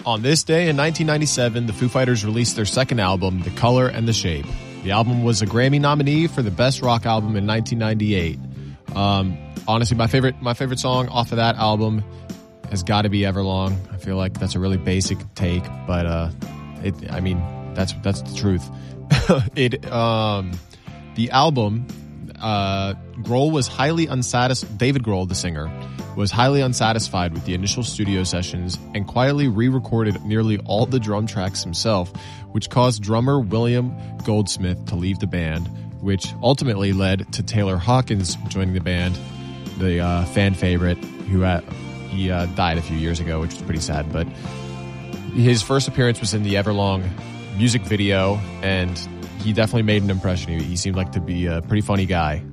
On this day in 1997, the Foo Fighters released their second album, The Color and the Shape. The album was a Grammy nominee for the Best Rock Album in 1998. Honestly, my favorite song off of that album has got to be Everlong. I feel like that's a really basic take, but that's the truth. The album, Grohl was highly unsatisfied. David Grohl, the singer, was highly unsatisfied with the initial studio sessions and quietly re-recorded nearly all the drum tracks himself, which caused drummer William Goldsmith to leave the band, which ultimately led to Taylor Hawkins joining the band, the fan favorite, who he died a few years ago, which was pretty sad. But his first appearance was in the Everlong music video, and he definitely made an impression. He seemed like to be a pretty funny guy.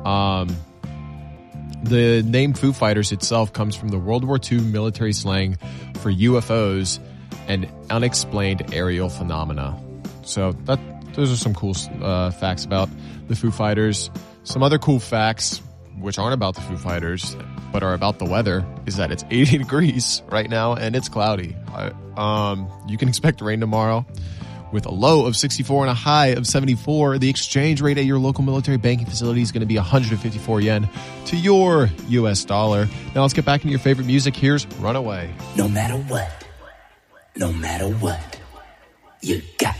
The name Foo Fighters itself comes from the World War II military slang for UFOs and unexplained aerial phenomena. So those are some cool facts about the Foo Fighters. Some other cool facts, which aren't about the Foo Fighters, but are about the weather, is that it's 80 degrees right now and it's cloudy. You can expect rain tomorrow, with a low of 64 and a high of 74. The exchange rate at your local military banking facility is going to be 154 yen to your US dollar. Now let's get back into your favorite music. Here's Runaway. No matter what, you got